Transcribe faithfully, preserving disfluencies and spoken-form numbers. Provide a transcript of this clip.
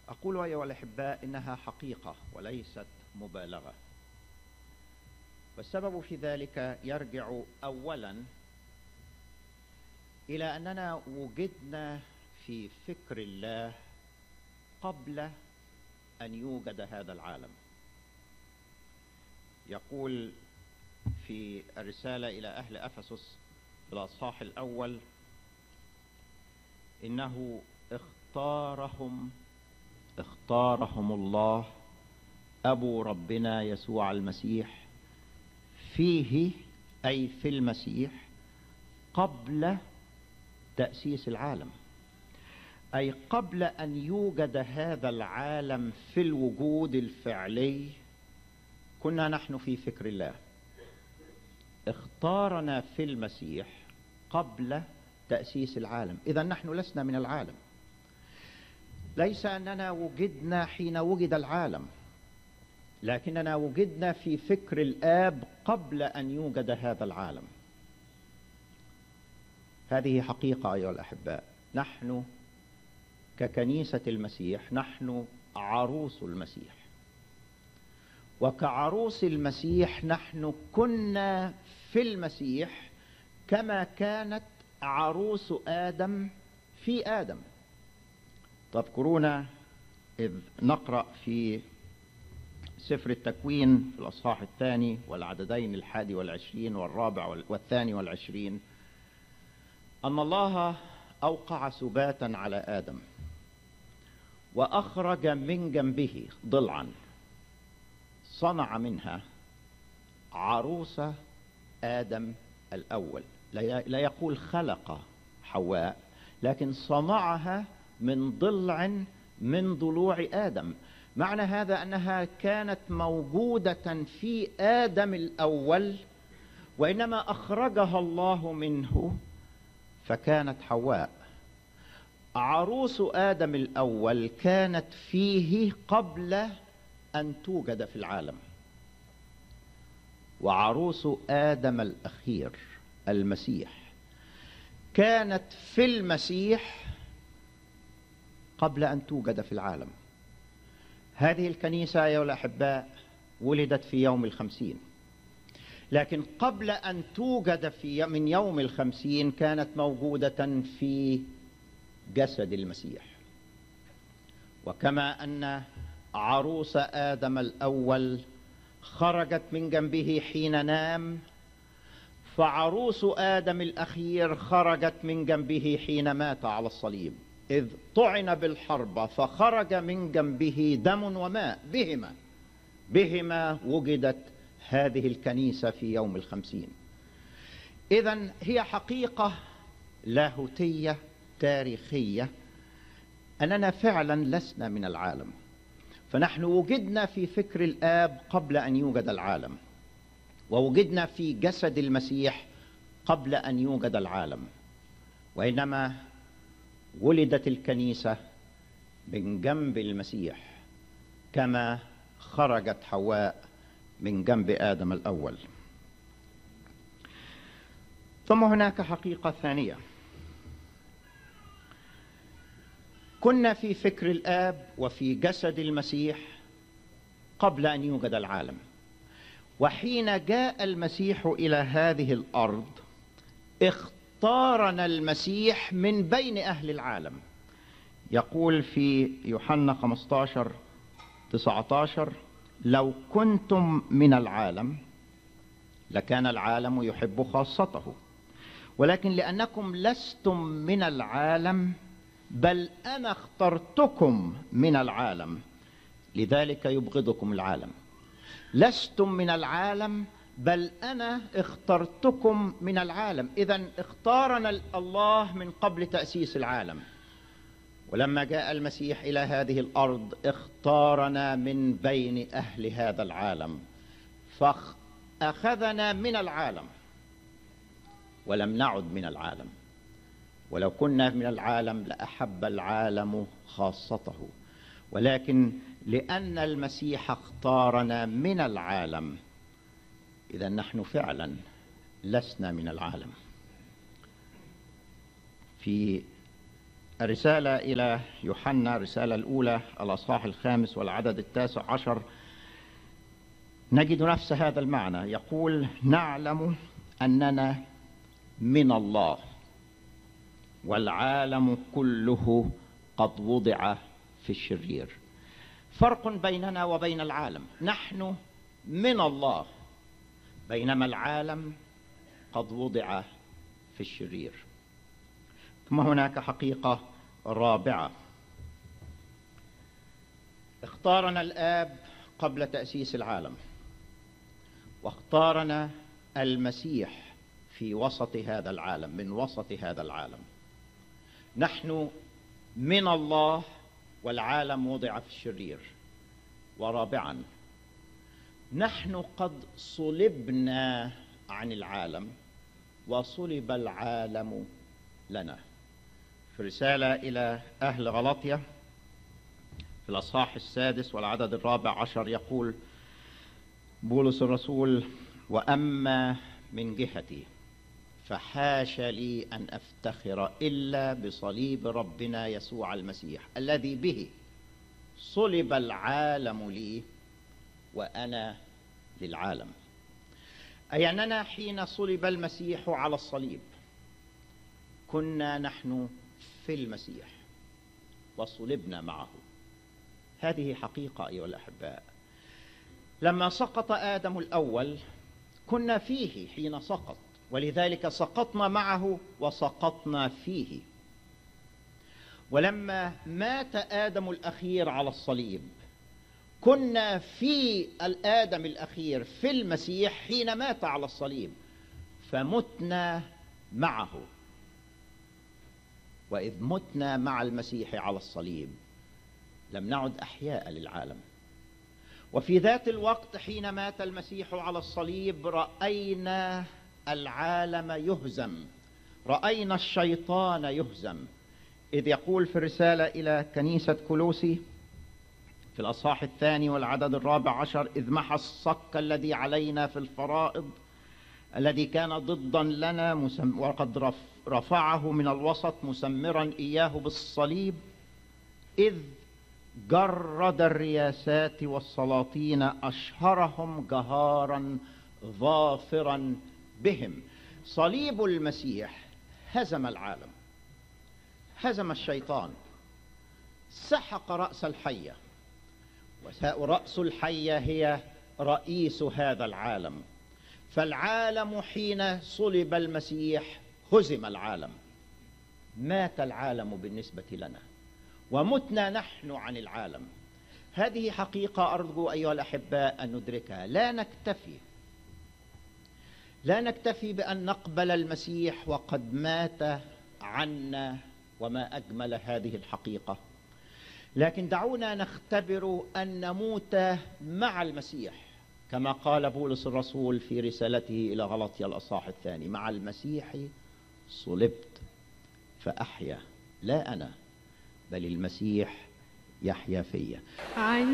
أقول أيها الأحباء إنها حقيقة وليست مبالغة، والسبب في ذلك يرجع أولا إلى أننا وجدنا في فكر الله قبل أن يوجد هذا العالم. يقول في الرسالة إلى أهل أفسس في الأصحاح الأول إنه اختارهم اختارهم الله أبو ربنا يسوع المسيح فيه، أي في المسيح، قبل تأسيس العالم، أي قبل أن يوجد هذا العالم في الوجود الفعلي كنا نحن في فكر الله. اختارنا في المسيح قبل تأسيس العالم، إذا نحن لسنا من العالم. ليس أننا وجدنا حين وجد العالم، لكننا وجدنا في فكر الآب قبل أن يوجد هذا العالم. هذه حقيقة أيها الأحباء. نحن ككنيسة المسيح نحن عروس المسيح، وكعروس المسيح نحن كنا في المسيح كما كانت عروس آدم في آدم. تذكرون إذ نقرأ في سفر التكوين في الأصحاح الثاني والعددين الحادي والعشرين والرابع والثاني والعشرين أن الله أوقع سباتا على آدم وأخرج من جنبه ضلعا، صنع منها عروس آدم الأول. لا يقول خلق حواء، لكن صنعها من ضلع من ضلوع آدم. معنى هذا أنها كانت موجودة في آدم الأول، وإنما أخرجها الله منه فكانت حواء. عروس آدم الأول كانت فيه قبل أن توجد في العالم، وعروس آدم الأخير المسيح كانت في المسيح قبل أن توجد في العالم. هذه الكنيسة أيها الأحباء ولدت في يوم الخمسين، لكن قبل أن توجد في من يوم الخمسين كانت موجودة في جسد المسيح. وكما أن عروس آدم الأول خرجت من جنبه حين نام، فعروس آدم الأخير خرجت من جنبه حين مات على الصليب، إذ طعن بالحربة فخرج من جنبه دم وماء، بهما بهما وجدت هذه الكنيسة في يوم الخمسين. إذن هي حقيقة لاهوتية تاريخية أننا فعلا لسنا من العالم، فنحن وجدنا في فكر الآب قبل أن يوجد العالم، ووجدنا في جسد المسيح قبل أن يوجد العالم، وإنما ولدت الكنيسة من جنب المسيح كما خرجت حواء من جنب آدم الأول. ثم هناك حقيقة ثانية، كنا في فكر الآب وفي جسد المسيح قبل أن يوجد العالم، وحين جاء المسيح إلى هذه الأرض اختارنا المسيح من بين أهل العالم. يقول في يوحنا خمسة عشر تسعة عشر: لو كنتم من العالم لكان العالم يحب خاصته، ولكن لأنكم لستم من العالم بل أنا اخترتكم من العالم لذلك يبغضكم العالم. لستم من العالم بل أنا اخترتكم من العالم. إذن اختارنا الله من قبل تأسيس العالم، ولما جاء المسيح إلى هذه الأرض اختارنا من بين أهل هذا العالم، فأخذنا من العالم ولم نعد من العالم. ولو كنا من العالم لأحب العالم خاصته، ولكن لأن المسيح اختارنا من العالم إذا نحن فعلا لسنا من العالم. في الرسالة إلى يوحنا، الرسالة الأولى الأصحاح الخامس والعدد التاسع عشر، نجد نفس هذا المعنى. يقول: نعلم أننا من الله والعالم كله قد وضع في الشرير. فرق بيننا وبين العالم، نحن من الله بينما العالم قد وضع في الشرير. ثم هناك حقيقة رابعة: اختارنا الآب قبل تأسيس العالم، واختارنا المسيح في وسط هذا العالم، من وسط هذا العالم. نحن من الله والعالم وضع في الشرير. ورابعا، نحن قد صلبنا عن العالم وصلب العالم لنا. في رسالة إلى أهل غلاطيا في الأصحاح السادس والعدد الرابع عشر يقول بولس الرسول: وأما من جهتي فحاش لي أن أفتخر إلا بصليب ربنا يسوع المسيح الذي به صلب العالم لي وأنا للعالم. أي أننا حين صلب المسيح على الصليب كنا نحن في المسيح وصلبنا معه. هذه حقيقة أيها الأحباء. لما سقط آدم الأول كنا فيه حين سقط، ولذلك سقطنا معه وسقطنا فيه. ولما مات آدم الأخير على الصليب كنا في الآدم الأخير في المسيح حين مات على الصليب، فمتنا معه. وإذ متنا مع المسيح على الصليب لم نعد أحياء للعالم. وفي ذات الوقت حين مات المسيح على الصليب رأينا العالم يهزم، رأينا الشيطان يهزم. إذ يقول في الرسالة إلى كنيسة كولوسي في الأصحاح الثاني والعدد الرابع عشر: إذ محى الصك الذي علينا في الفرائض الذي كان ضدا لنا مسم... وقد رفعه من الوسط مسمرا إياه بالصليب، إذ جرد الرياسات والسلاطين أشهرهم جهارا ظافرا بهم. صليب المسيح هزم العالم، هزم الشيطان، سحق رأس الحية، ورأس الحية هي رئيس هذا العالم. فالعالم حين صلب المسيح هزم العالم، مات العالم بالنسبة لنا ومتنا نحن عن العالم. هذه حقيقة أرجو أيها الأحباء أن ندركها. لا نكتفي لا نكتفي بأن نقبل المسيح وقد مات عنا، وما أجمل هذه الحقيقة، لكن دعونا نختبر أن نموت مع المسيح كما قال بولس الرسول في رسالته إلى غلاطيا الأصحاح الثاني: مع المسيح صلبت فأحيا، لا أنا بل المسيح يحيا فيا.